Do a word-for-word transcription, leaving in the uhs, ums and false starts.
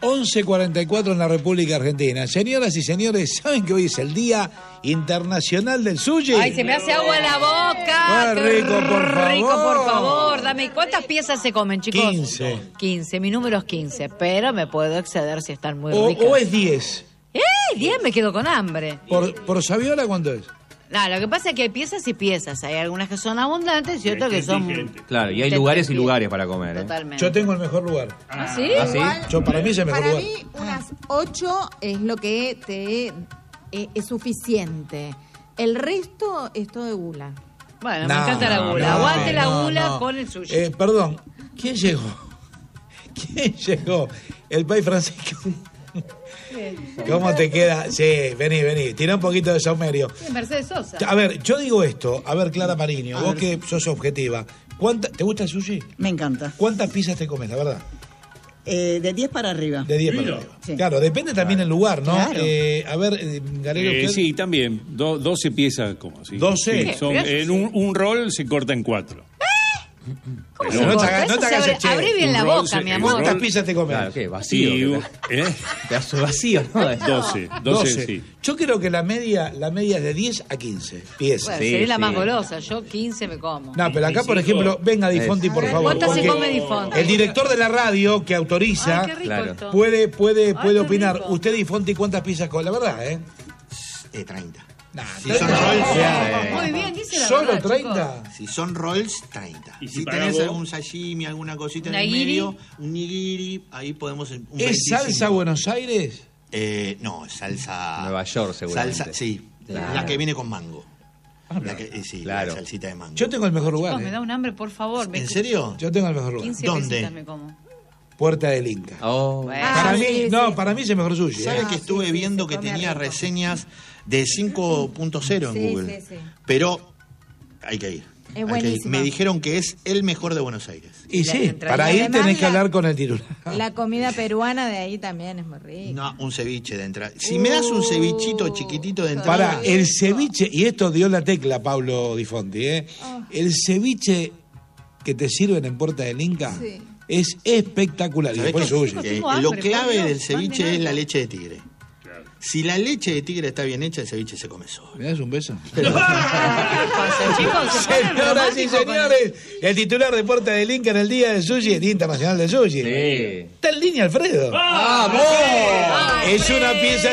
once cuarenta y cuatro en la República Argentina. Señoras y señores, ¿saben que hoy es el Día Internacional del Sushi? Ay, se me hace agua en la boca. Qué rico, por favor. Rico, por favor. Dame, ¿cuántas piezas se comen, chicos? quince. quince, mi número es quince, pero me puedo exceder si están muy O, ricas. o es diez. ¡Eh! diez me quedo con hambre. ¿Por, por Saviola cuánto es? No, lo que pasa es que hay piezas y piezas. Hay algunas que son abundantes y otras que son... Claro, y hay Gente lugares y que- lugares para comer, ¿eh? Totalmente. Yo tengo el mejor lugar. ¿Ah, sí? ¿Ah, sí? Yo, para mí es el mejor Para lugar. mí, unas ocho es lo que te eh, es suficiente. El resto es todo de gula. Bueno, No, me encanta la gula. no, Aguante la no, gula no. con el sushi. Eh, perdón, ¿quién llegó? ¿Quién llegó? El país Francisco. ¿Cómo te queda? Sí, vení, vení. Tira un poquito de saumerio. Sí, Mercedes Sosa. A ver, yo digo esto. A ver, Clara Mariño, vos que sos objetiva. ¿Cuánta, ¿Te gusta el sushi? Me encanta. ¿Cuántas pizzas te comes, la verdad? Eh, de diez para arriba. De diez para arriba. Sí. Claro, depende también del lugar, ¿no? Claro. Eh, a ver, eh, Galero, Eh, ¿qué- sí, también. Do- doce piezas como así. ¿doce? Sí, son- Pero eso en un, un rol se corta en cuatro. ¿Cómo Pero se no te corta? hagas- no Eso te se hagas abre- el che. Abrí bien Un la rol boca, se- mi el amor. ¿Cuántas rol- pizzas te comes? Claro, ¿qué? Vacío. Y, ¿qué? ¿eh? Pedazo vacío, ¿no? doce, doce, sí. Yo creo que la media, la media es de diez a quince piezas. Bueno, Sí, seré la sí. más golosa. Yo quince me como. No, pero acá, por ejemplo, venga Di Fonti, por favor. ¿Cuántas se porque come Di Fonti? El director de la radio que autoriza Ay, qué rico Claro. esto. puede, puede, Ay, puede qué opinar. rico. Usted, Di Fonti, ¿cuántas pizzas come? La verdad, ¿eh? Eh, treinta. Nah, Si treinta. son rolls, Sí. Muy bien, dice la ¿Solo verdad, treinta? si son rolls, treinta. Y si Si para tenés vos- algún sashimi, alguna cosita en ¿Una el guiri? medio, un nigiri, ahí podemos... Un ¿Es veinticinco. salsa Buenos Aires? Eh, no, salsa... Nueva York, seguramente. Salsa, sí. Claro. La que viene con mango. La que, eh, sí, Claro. la salsita de mango. Yo tengo el mejor lugar. Chicos, me ¿eh? da un hambre, por favor. Me ¿En escu- serio? Yo tengo el mejor lugar. quince ¿Dónde? pesitas me como. Puerta del Inca. Oh. Bueno. Para Ah, mí, sí, no, sí. para mí es el mejor sushi. ¿Sabe ¿eh? que estuve sí, sí, viendo se que come tenía rico. reseñas de cinco punto cero en Sí, Google? sí, sí. Pero hay que ir. Es Hay que ir. buenísimo. Me dijeron que es el mejor de Buenos Aires. Y La sí, entrada. para ir Además, tenés que la- hablar con el titular. La comida peruana de ahí también es muy rica. No, un ceviche de entrada. Si me das un cevichito chiquitito de entrada... Para, el ceviche, y esto dio la tecla Pablo Di Fonti, ¿eh? El ceviche que te sirven en Puerta del Inca Sí. es espectacular. Y ¿Sabés después qué? sushi. Chicos, Eh, tengo lo hambre, clave por Dios, del ceviche manden es la algo. leche de tigre. Si la leche de tigre está bien hecha, el ceviche se come solo. ¿Me das un beso? ¿Qué pasa, chicos? Se ponen Señoras y románticos con- señores, el titular de Puerta del Inca en el Día del Sushi, el Día Internacional del Sushi. Sí. Está en línea, Alfredo. ¡Vamos! Es una pieza